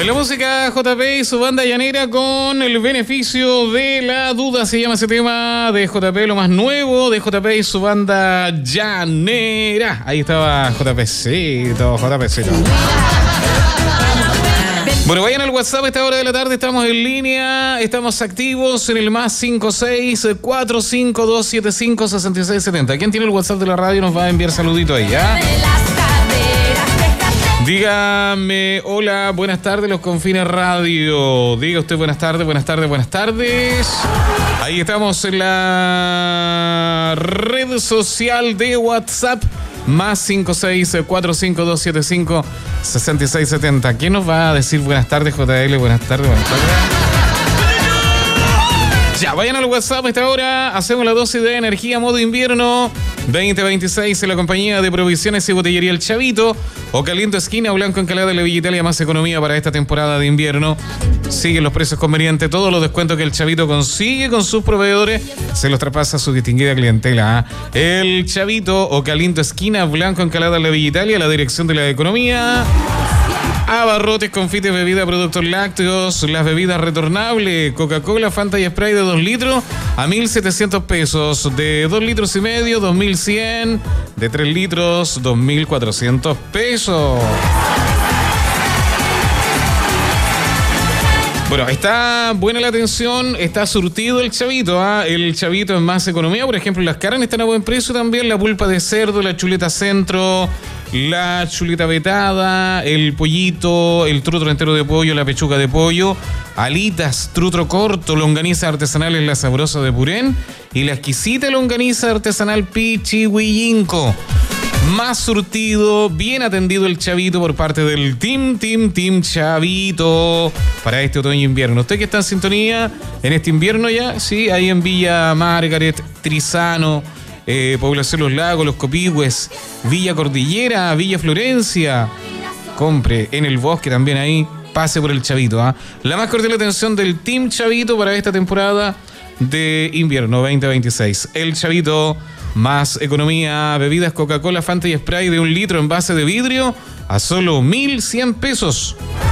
la música JP y su banda llanera con el beneficio de la duda. Se llama ese tema de JP, lo más nuevo de JP y su banda llanera. Ahí estaba JPcito. Bueno, vayan al WhatsApp a esta hora de la tarde, estamos en línea, estamos activos en el más 56452756670. ¿Quién tiene el WhatsApp de la radio? Nos va a enviar saludito ahí, ¿ya? Dígame, hola, buenas tardes, Los Confines Radio. Diga usted buenas tardes. Ahí estamos en la red social de WhatsApp. Más 56452756670. ¿Quién nos va a decir buenas tardes, JL? Buenas tardes. Ya, vayan al WhatsApp a esta hora. Hacemos la dosis de energía modo invierno 2026 en la compañía de provisiones y botillería El Chavito. O Caliento Esquina, Blanco Encalada de la Villa Italia, más economía para esta temporada de invierno. Siguen los precios convenientes, todos los descuentos que El Chavito consigue con sus proveedores se los traspasa a su distinguida clientela. El Chavito o Caliento Esquina, Blanco Encalada de la Villa Italia, la dirección de la economía. Abarrotes, confites, bebidas, productos lácteos, las bebidas retornables, Coca-Cola, Fanta y Sprite de 2 litros a 1.700 pesos, de 2 litros y medio, 2.100, de 3 litros, 2.400 pesos. Bueno, está buena la atención, está surtido el Chavito, El Chavito en más economía, por ejemplo, las carnes están a buen precio también, la pulpa de cerdo, la chuleta centro, la chuleta vetada, el pollito, el trutro entero de pollo, la pechuga de pollo, alitas, trutro corto, longaniza artesanal en la sabrosa de Purén y la exquisita longaniza artesanal Pichihuillinco. Más surtido, bien atendido el Chavito por parte del Team Chavito para este otoño e invierno. Usted que está en sintonía en este invierno ya, sí, ahí en Villa Margaret, Trizano, Población Los Lagos, Los Copihue, Villa Cordillera, Villa Florencia. Compre en el bosque también ahí, pase por el Chavito. La más cordial atención del Team Chavito para esta temporada de invierno 2026. El Chavito, más economía, bebidas Coca-Cola, Fanta y Sprite de 1 litro en base de vidrio a solo 1.100 pesos.